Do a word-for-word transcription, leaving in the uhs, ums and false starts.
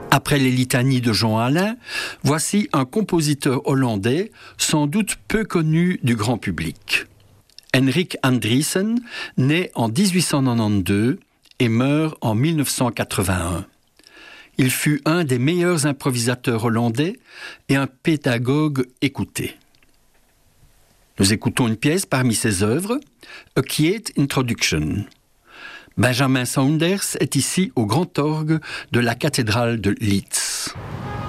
Après les litanies de Jean Alain, voici un compositeur hollandais sans doute peu connu du grand public. Henrik Andriessen naît en dix-huit cent quatre-vingt-douze et meurt en mille neuf cent quatre-vingt-un. Il fut un des meilleurs improvisateurs hollandais et un pédagogue écouté. Nous écoutons une pièce parmi ses œuvres, A Quiet Introduction. Benjamin Saunders est ici au grand orgue de la cathédrale de Leeds.